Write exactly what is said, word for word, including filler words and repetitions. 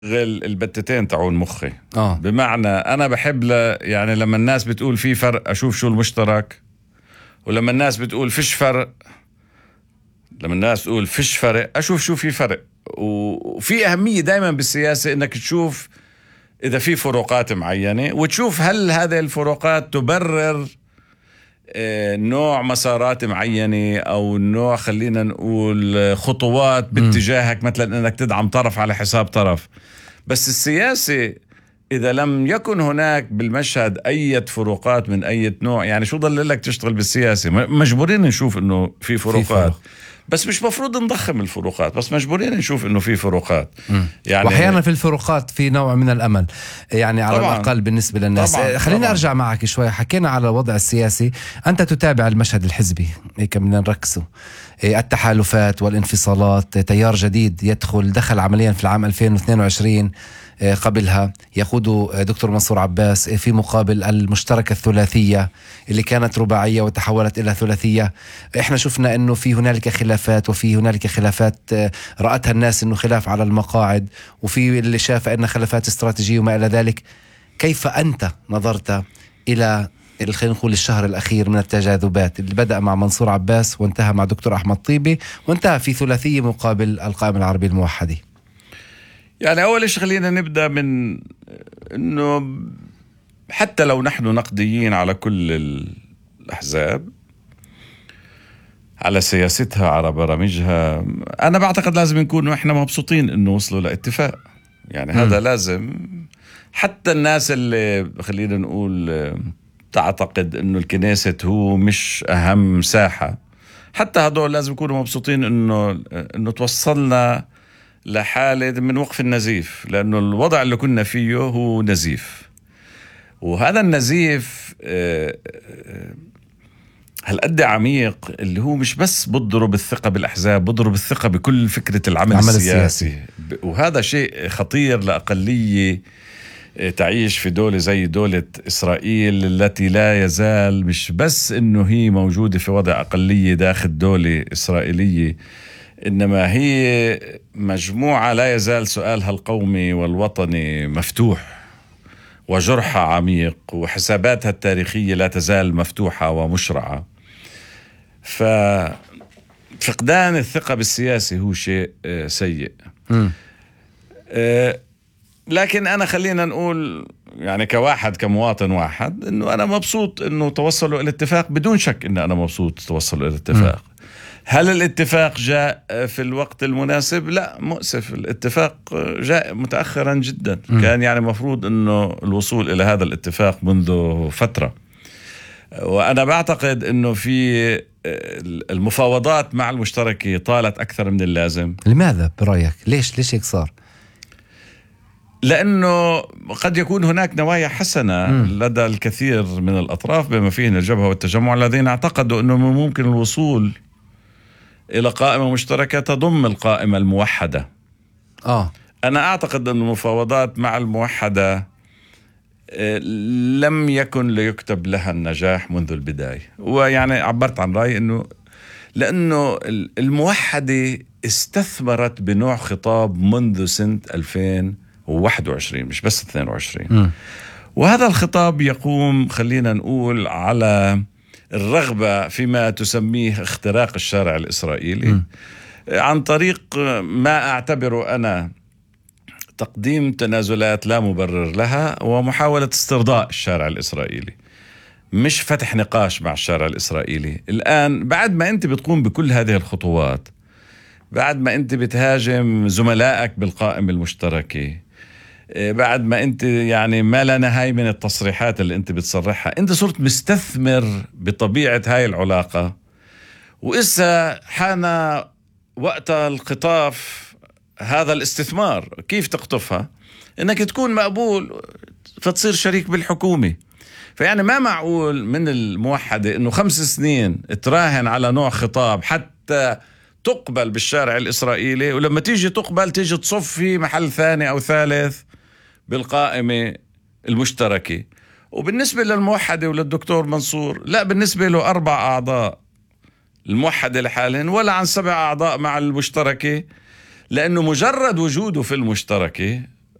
غل البتتين تعون مخي. اه بمعنى أنا بحب ل... يعني لما الناس بتقول في فرق أشوف شو المشترك، ولما الناس بتقول فيش فرق لما الناس تقول فيش فرق أشوف شو في فرق. وفي أهمية دايما بالسياسة إنك تشوف إذا في فروقات معينة، وتشوف هل هذه الفروقات تبرر نوع مسارات معينة أو نوع خلينا نقول خطوات باتجاهك، مثلا أنك تدعم طرف على حساب طرف. بس السياسة إذا لم يكن هناك بالمشهد أي فروقات من أي نوع، يعني شو ضل لك تشتغل بالسياسة؟ مجبورين نشوف أنه في فروقات، بس مش مفروض نضخم الفروقات، بس مجبورين نشوف انه في فروقات. يعني واحيانا في الفروقات في نوع من الامل، يعني على طبعاً الاقل بالنسبه للناس. طبعاً خلينا طبعاً. ارجع معك شوي، حكينا على الوضع السياسي، انت تتابع المشهد الحزبي، هيك بدنا نركزه، التحالفات والانفصالات، تيار جديد يدخل دخل عمليا في العام ألفين واثنين وعشرين، قبلها يقود دكتور منصور عباس في مقابل المشتركة الثلاثية اللي كانت رباعية وتحولت إلى ثلاثية. إحنا شفنا أنه في هنالك خلافات، وفي هنالك خلافات رأتها الناس أنه خلاف على المقاعد، وفي اللي شاف أنها خلافات استراتيجية وما إلى ذلك. كيف أنت نظرت إلى خلينا نقول الشهر الأخير من التجاذبات اللي بدأ مع منصور عباس وانتهى مع دكتور أحمد طيبي وانتهى في ثلاثية مقابل القائمة العربي الموحدة؟ يعني أول شيء خلينا نبدأ من أنه حتى لو نحن نقديين على كل الأحزاب، على سياستها، على برامجها، أنا بعتقد لازم نكون إحنا مبسوطين أنه وصلوا لاتفاق. يعني م. هذا لازم. حتى الناس اللي خلينا نقول تعتقد أنه الكنيسة هو مش أهم ساحة، حتى هذول لازم يكونوا مبسوطين أنه أنه توصلنا لحالة من وقف النزيف، لأنه الوضع اللي كنا فيه هو نزيف. وهذا النزيف هالقد عميق، اللي هو مش بس بضرب الثقة بالأحزاب، بضرب الثقة بكل فكرة العمل السياسي. السياسي وهذا شيء خطير لأقلية تعيش في دولة زي دولة إسرائيل، التي لا يزال مش بس إنه هي موجودة في وضع أقلية داخل دولة إسرائيلية، إنما هي مجموعة لا يزال سؤالها القومي والوطني مفتوح وجرحها عميق، وحساباتها التاريخية لا تزال مفتوحة ومشرعة. ففقدان الثقة بالسياسة هو شيء سيء. لكن أنا خلينا نقول يعني كواحد كمواطن واحد إنه أنا مبسوط إنه توصلوا إلى اتفاق، بدون شك إن أنا مبسوط توصلوا إلى اتفاق. هل الاتفاق جاء في الوقت المناسب؟ لا، مؤسف، الاتفاق جاء متأخرا جدا. م. كان يعني مفروض انه الوصول الى هذا الاتفاق منذ فترة. وانا بعتقد انه في المفاوضات مع المشتركة طالت اكثر من اللازم. لماذا برأيك؟ ليش ليش هيك صار؟ لأنه قد يكون هناك نوايا حسنة م. لدى الكثير من الأطراف، بما فيهم الجبهة والتجمع، الذين اعتقدوا أنه ممكن الوصول إلى قائمة مشتركة تضم القائمة الموحدة. آه. أنا أعتقد أن المفاوضات مع الموحدة لم يكن ليكتب لها النجاح منذ البداية. ويعني عبرت عن رأيي أنه لأنه الموحدة استثمرت بنوع خطاب منذ سنة ألفين وواحد وعشرين، مش بس اثنين وعشرين. م. وهذا الخطاب يقوم خلينا نقول على الرغبة فيما تسميه اختراق الشارع الإسرائيلي م. عن طريق ما أعتبره أنا تقديم تنازلات لا مبرر لها، ومحاولة استرضاء الشارع الإسرائيلي، مش فتح نقاش مع الشارع الإسرائيلي. الآن بعد ما أنت بتقوم بكل هذه الخطوات، بعد ما أنت بتهاجم زملائك بالقائمة المشتركة، بعد ما أنت يعني ما لا نهاية من التصريحات اللي أنت بتصرحها، أنت صرت مستثمر بطبيعة هاي العلاقة. وإسا حان وقت القطاف هذا الاستثمار، كيف تقطفها؟ إنك تكون مقبول فتصير شريك بالحكومة. فيعني ما معقول من الموحدة إنه خمس سنين تراهن على نوع خطاب حتى تقبل بالشارع الإسرائيلي، ولما تيجي تقبل تيجي تصف في محل ثاني أو ثالث بالقائمة المشتركة. وبالنسبة للموحدة وللدكتور منصور، لا، بالنسبة له أربع أعضاء الموحدة لحالهم ولا عن سبع أعضاء مع المشتركة، لأنه مجرد وجوده في المشتركة